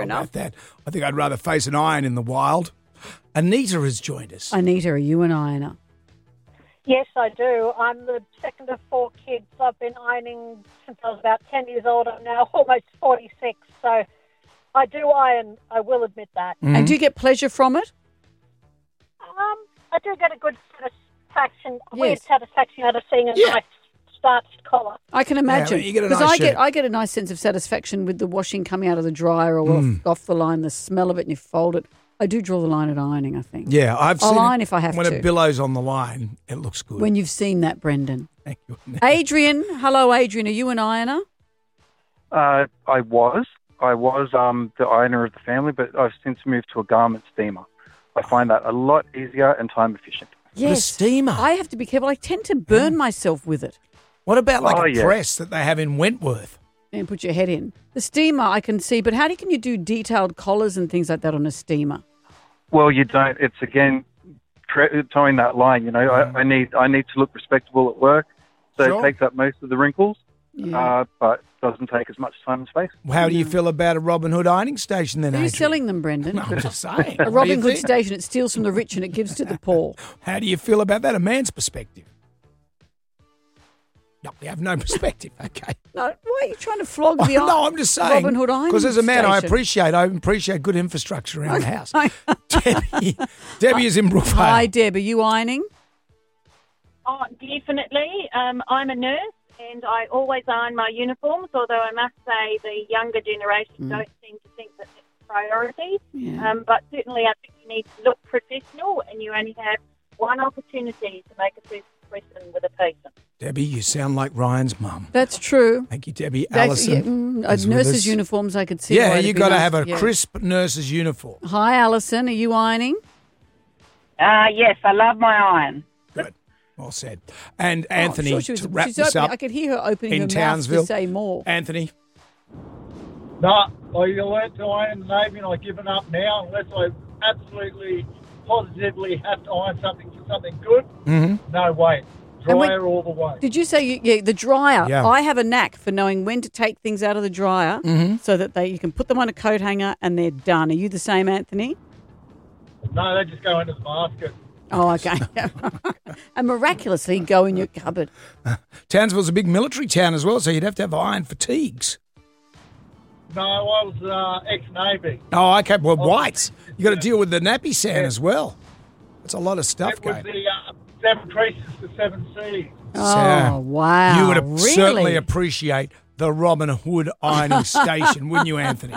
know enough. about that. I think I'd rather face an iron in the wild. Anita has joined us. Anita, are you an ironer? Yes, I do. I'm the second of 4 kids. I've been ironing since I was about 10 years old. I'm now almost 46, so I do iron. I will admit that. And do you get pleasure from it? I do get a good satisfaction, weird Yes. satisfaction out of seeing a nice starched collar. I can imagine. Yeah, you get a because nice shirt. I get a nice sense of satisfaction with the washing coming out of the dryer or off the line, the smell of it, and you fold it. I do draw the line at ironing, I think. Yeah, I've seen I'll iron it if I have when to. a billow's on the line, it looks good. When you've seen that, Brendan. Thank you. Adrian, hello, Adrian. Are you an ironer? I was the ironer of the family, but I've since moved to a garment steamer. I find that a lot easier and time efficient. Yes. The steamer. I have to be careful. I tend to burn myself with it. What about like a yeah. press that they have in Wentworth? And put your head in. The steamer I can see, but can you do detailed collars and things like that on a steamer? Well, you don't. It's again towing that line. You know, I need to look respectable at work, so Sure. it takes up most of the wrinkles, Yeah. but doesn't take as much time and space. How do you feel about a Robin Hood ironing station then, Are you Adrian? selling them, Brendan? No, I'm just saying. A What do Robin you Hood think? station, it steals from the rich and it gives to the poor. How do you feel about that, a man's perspective? No, you have no perspective. Okay. No, why are you trying to flog the No, I'm just saying. Robin Hood ironing Because as a man, I station? appreciate good infrastructure around the house. Debbie is in Brookvale. Hi, Deb. Are you ironing? Oh, definitely. I'm a nurse and I always iron my uniforms, although I must say the younger generation don't seem to think that it's a priority. Yeah. But certainly I think you need to look professional and you only have one opportunity to make a first impression with a patient. Debbie, you sound like Ryan's mum. That's true. Thank you, Debbie. That's- Alison. yeah, is with nurses' us. uniforms, I could see. why Yeah, it'd you be got to nice. have a Yeah. crisp nurse's uniform. Hi, Alison. Are you ironing? Yes, I love my iron. Good. Well said. And Oh, Anthony, sure she was- to wrap she's this opening- up I could hear her opening in her Townsville. mouth to say more. Anthony. No, I learned to iron in the Navy and I've given up now unless I absolutely, positively have to iron something for something good. Mm-hmm. No way. And when- Dryer all the way. Did you say the dryer? Yeah. I have a knack for knowing when to take things out of the dryer so that you can put them on a coat hanger and they're done. Are you the same, Anthony? No, they just go into the basket. Oh, okay. And miraculously go in your cupboard. Townsville's a big military town as well, so you'd have to have iron fatigues. No, I was ex-Navy. Oh, okay. Well, whites. You got to deal with the nappy sand as well. That's a lot of stuff It was going. the 7 creases to 7 C's. Oh, wow. You would really? certainly appreciate the Robin Hood ironing station, wouldn't you, Anthony?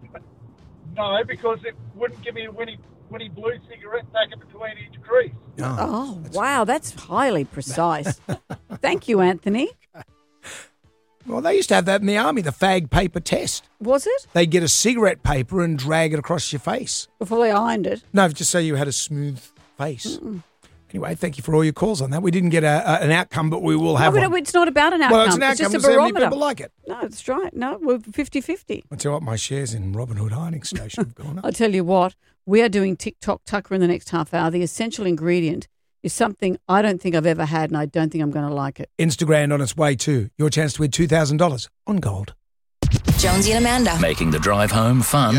No, because it wouldn't give me a Winnie Blue cigarette back in between each crease. Oh, wow. That's highly precise. Thank you, Anthony. Well, they used to have that in the army, the fag paper test. Was it? They'd get a cigarette paper and drag it across your face. Before they ironed it? No, just so you had a smooth face. Anyway, thank you for all your calls on that. We didn't get an outcome, but we will have No, one. it's not about an outcome. Well, it's an outcome. just a We'll see how many barometer. people like it. No, that's right. No, we're 50-50. I'll tell you what, my shares in Robin Hood ironing station have gone up. I'll tell you what, we are doing TikTok Tucker in the next half hour. The essential ingredient is something I don't think I've ever had, and I don't think I'm going to like it. Instagram on its way too. Your chance to win $2,000 on gold. Jonesy and Amanda. Making the drive home fun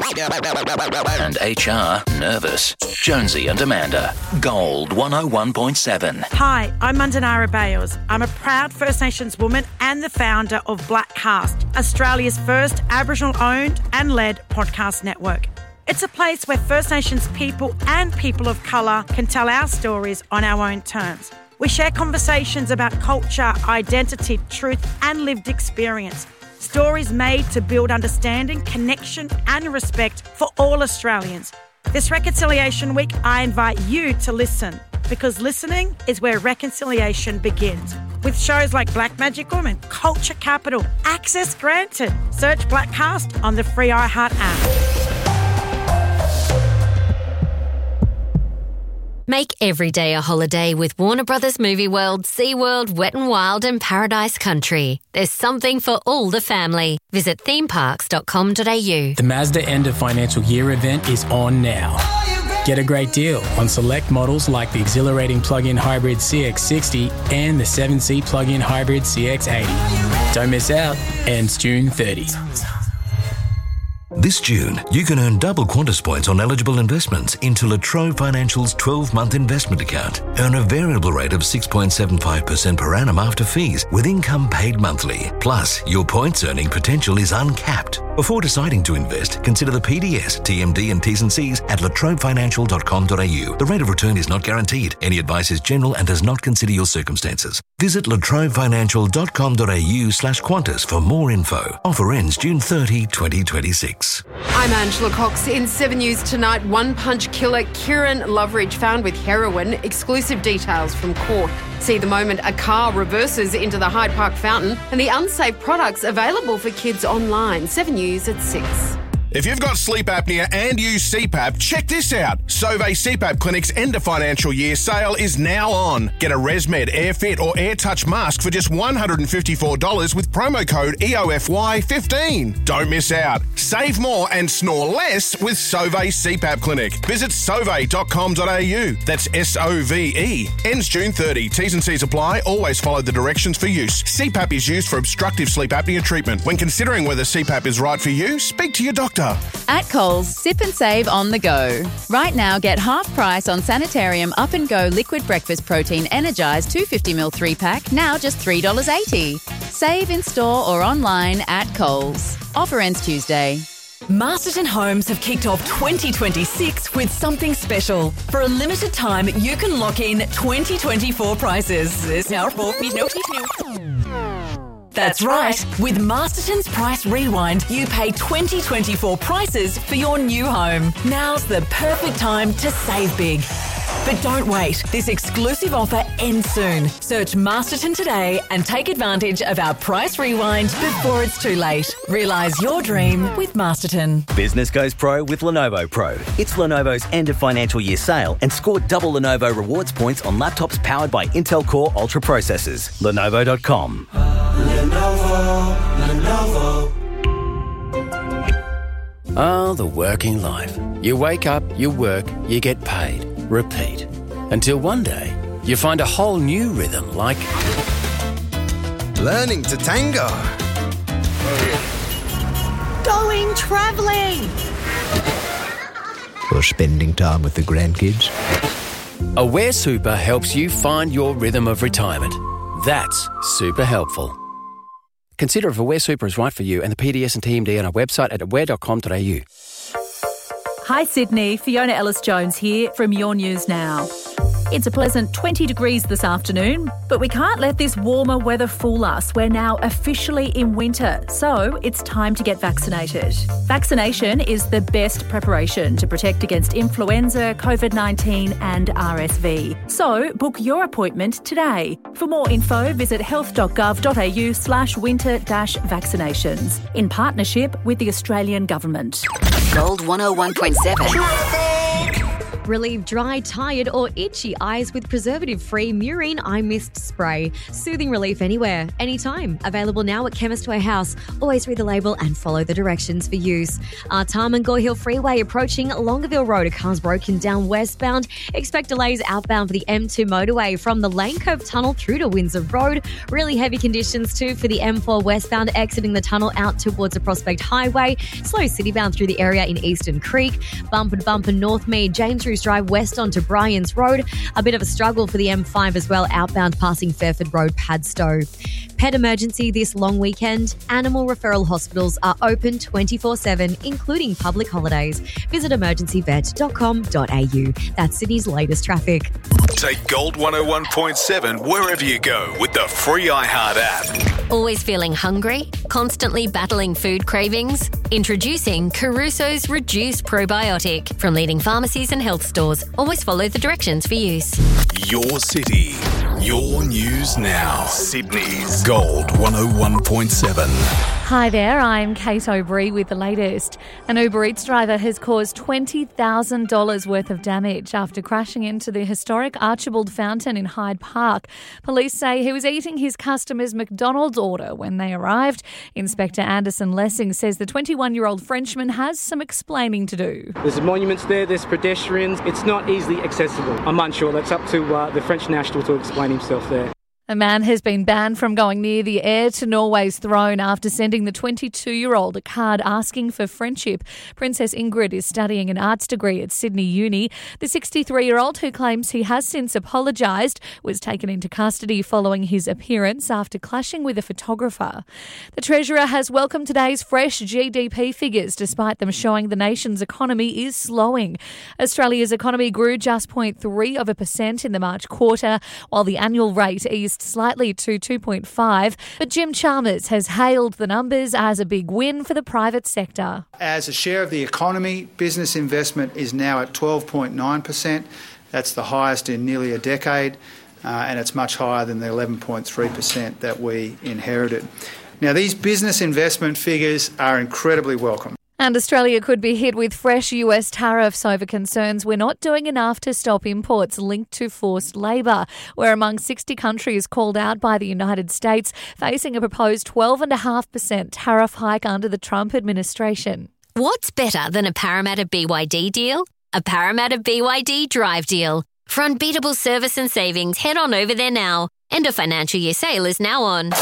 and HR nervous. Jonesy and Amanda. Gold 101.7. Hi, I'm Mandanara Bales. I'm a proud First Nations woman and the founder of Blackcast, Australia's first Aboriginal-owned and led podcast network. It's a place where First Nations people and people of colour can tell our stories on our own terms. We share conversations about culture, identity, truth and lived experience. Stories made to build understanding, connection and respect for all Australians. This Reconciliation Week, I invite you to listen, because listening is where reconciliation begins. With shows like Black Magic Woman, Culture Capital, Access Granted. Search Blackcast on the free iHeart app. Make every day a holiday with Warner Brothers Movie World, SeaWorld, Wet n Wild and Paradise Country. There's something for all the family. Visit themeparks.com.au. The Mazda end of financial year event is on now. Get a great deal on select models like the exhilarating plug-in hybrid CX-60 and the 7-seat plug-in hybrid CX-80. Don't miss out. Ends June 30. This June, you can earn double Qantas points on eligible investments into La Trobe Financial's 12-month investment account. Earn a variable rate of 6.75% per annum after fees, with income paid monthly. Plus, your points earning potential is uncapped. Before deciding to invest, consider the PDS, TMD and T's and C's at latrobefinancial.com.au. The rate of return is not guaranteed. Any advice is general and does not consider your circumstances. Visit latrobefinancial.com.au/Qantas for more info. Offer ends June 30, 2026. I'm Angela Cox. In 7 News tonight, one-punch killer Kieran Loveridge found with heroin. Exclusive details from court. See the moment a car reverses into the Hyde Park fountain, and the unsafe products available for kids online. 7 News at 6. If you've got sleep apnea and use CPAP, check this out. Sauvé CPAP Clinic's end of financial year sale is now on. Get a ResMed AirFit or AirTouch mask for just $154 with promo code EOFY15. Don't miss out. Save more and snore less with Sauvé CPAP Clinic. Visit sauve.com.au. That's SOVE. Ends June 30. T's and C's apply. Always follow the directions for use. CPAP is used for obstructive sleep apnea treatment. When considering whether CPAP is right for you, speak to your doctor. At Coles, sip and save on the go. Right now, get half price on Sanitarium Up and Go Liquid Breakfast Protein Energised 250ml 3-pack, now just $3.80. Save in store or online at Coles. Offer ends Tuesday. Masterton Homes have kicked off 2026 with something special. For a limited time, you can lock in 2024 prices. That's right. With Masterton's Price Rewind, you pay 2024 prices for your new home. Now's the perfect time to save big. But don't wait. This exclusive offer ends soon. Search Masterton today and take advantage of our Price Rewind before it's too late. Realise your dream with Masterton. Business goes pro with Lenovo Pro. It's Lenovo's end of financial year sale, and score double Lenovo rewards points on laptops powered by Intel Core Ultra processors. Lenovo.com. Lenovo. Oh, the working life. You wake up, you work, you get paid. Repeat. Until one day, you find a whole new rhythm like learning to tango. Going travelling. Or spending time with the grandkids. Aware Super helps you find your rhythm of retirement. That's super helpful. Consider if Aware Super is right for you and the PDS and TMD on our website at aware.com.au. Hi Sydney, Fiona Ellis-Jones here from Your News Now. It's a pleasant 20 degrees this afternoon, but we can't let this warmer weather fool us. We're now officially in winter, so it's time to get vaccinated. Vaccination is the best preparation to protect against influenza, COVID-19 and RSV. So book your appointment today. For more info, visit health.gov.au/winter-vaccinations in partnership with the Australian Government. Gold 101.7. Relieve dry, tired or itchy eyes with preservative-free Murine Eye Mist Spray. Soothing relief anywhere, anytime. Available now at Chemist Warehouse. Always read the label and follow the directions for use. Tarman-Gore Hill Freeway approaching Longueville Road. A car's broken down westbound. Expect delays outbound for the M2 motorway from the Lane Cove Tunnel through to Windsor Road. Really heavy conditions too for the M4 westbound exiting the tunnel out towards the Prospect Highway. Slow citybound through the area in Eastern Creek. Bumper to bumper North Mead, James Drive west onto Bryans Road. A bit of a struggle for the M5 as well, outbound passing Fairford Road, Padstow. Pet emergency this long weekend. Animal referral hospitals are open 24/7, including public holidays. Visit emergencyvet.com.au. That's Sydney's latest traffic. Take Gold 101.7 wherever you go with the free iHeart app. Always feeling hungry? Constantly battling food cravings? Introducing Caruso's Reduced Probiotic from leading pharmacies and health stores. Always follow the directions for use. Your city, your news now. Sydney's Gold 101.7. Hi there, I'm Kate O'Brien with the latest. An Uber Eats driver has caused $20,000 worth of damage after crashing into the historic Archibald Fountain in Hyde Park. Police say he was eating his customer's McDonald's order when they arrived. Inspector Anderson Lessing says the 21-year-old Frenchman has some explaining to do. There's monuments there, there's pedestrians. It's not easily accessible. I'm unsure. That's up to the French national to explain himself there. A man has been banned from going near the heir to Norway's throne after sending the 22-year-old a card asking for friendship. Princess Ingrid is studying an arts degree at Sydney Uni. The 63-year-old, who claims he has since apologised, was taken into custody following his appearance after clashing with a photographer. The Treasurer has welcomed today's fresh GDP figures, despite them showing the nation's economy is slowing. Australia's economy grew just 0.3% in the March quarter, while the annual rate eased slightly to 2.5, but Jim Chalmers has hailed the numbers as a big win for the private sector. As a share of the economy, business investment is now at 12.9%. That's the highest in nearly a decade, and it's much higher than the 11.3% that we inherited. Now, these business investment figures are incredibly welcome. And Australia could be hit with fresh US tariffs over concerns we're not doing enough to stop imports linked to forced labour. We're among 60 countries called out by the United States, facing a proposed 12.5% tariff hike under the Trump administration. What's better than a Parramatta BYD deal? A Parramatta BYD drive deal. For unbeatable service and savings, head on over there now. End of financial year sale is now on.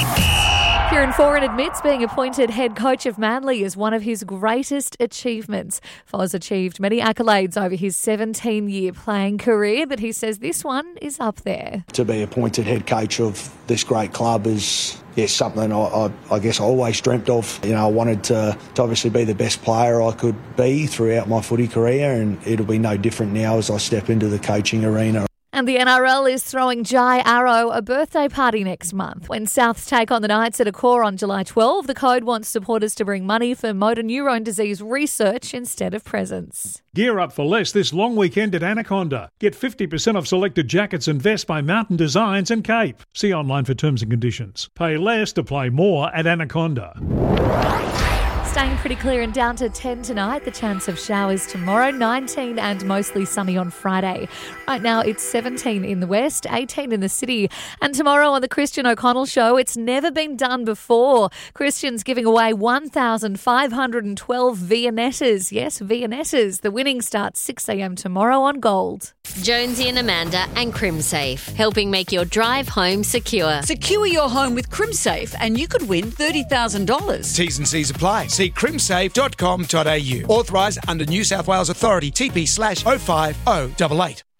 Kieran Foran admits being appointed head coach of Manly is one of his greatest achievements. Foz achieved many accolades over his 17-year playing career, but he says this one is up there. To be appointed head coach of this great club is something I guess I always dreamt of. You know, I wanted to obviously be the best player I could be throughout my footy career, and it'll be no different now as I step into the coaching arena. And the NRL is throwing Jai Arrow a birthday party next month. When Souths take on the Knights at Accor on July 12, the Code wants supporters to bring money for motor neurone disease research instead of presents. Gear up for less this long weekend at Anaconda. Get 50% off selected jackets and vests by Mountain Designs and Cape. See online for terms and conditions. Pay less to play more at Anaconda. Staying pretty clear and down to 10 tonight. The chance of showers tomorrow, 19 and mostly sunny on Friday. Right now it's 17 in the west, 18 in the city. And tomorrow on the Christian O'Connell Show, it's never been done before. Christian's giving away 1,512 Viennettas. Yes, Viennettas. The winning starts 6 a.m. tomorrow on Gold. Jonesy and Amanda and CrimSafe, helping make your drive home secure. Secure your home with CrimSafe and you could win $30,000. T's and C's apply. See crimsafe.com.au. Authorised under New South Wales Authority, TP/05088.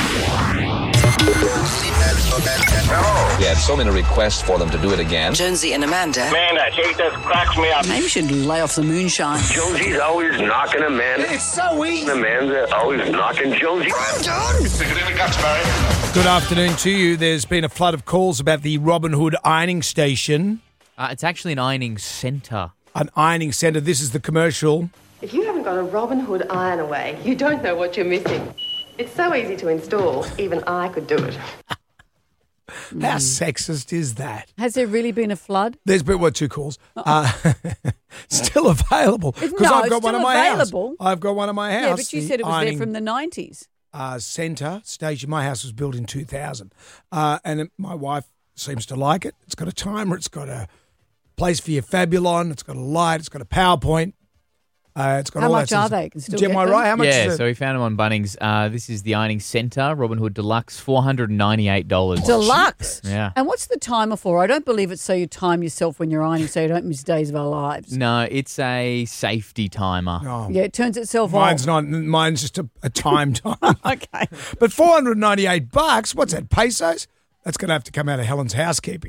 We had so many requests for them to do it again. Jonesy and Amanda. Man, that shit just cracks me up. Maybe you should lay off the moonshine. Jonesy's always knocking Amanda. It's so easy. Amanda's always knocking Jonesy. I'm done. Stick it in the guts, Barry. Good afternoon to you. There's been a flood of calls about the Robin Hood ironing station. It's actually an ironing centre. An ironing centre. This is the commercial. If you haven't got a Robin Hood iron away, you don't know what you're missing. It's so easy to install, even I could do it. How sexist is that? Has there really been a flood? There's been, 2 calls. Still available. Because I've got one at my house. I've got one at my house. Yeah, but you said it was there from the 90s. Centre station. My house was built in 2000. And my wife seems to like it. It's got a timer. It's got a place for your Fabulon. It's got a light. It's got a PowerPoint. It's got How all much that are they? Can still Am get I them? right? How much is it? So we found them on Bunnings. This is the ironing centre, Robin Hood Deluxe, $498. Deluxe? Yeah. And what's the timer for? I don't believe it's so you time yourself when you're ironing so you don't miss days of our lives. No, it's a safety timer. Oh. Yeah, it turns itself Mine's off. not. Mine's just a time time. Okay. But $498. What's that? Pesos? That's going to have to come out of Helen's housekeeping.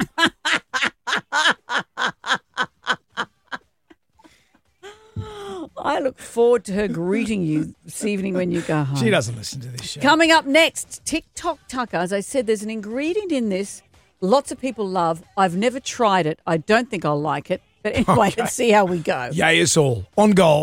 I look forward to her greeting you this evening when you go home. She doesn't listen to this show. Coming up next, TikTok Tucker. As I said, there's an ingredient in this lots of people love. I've never tried it. I don't think I'll like it. But anyway, Okay. Let's see how we go. Yay us all. On Gold.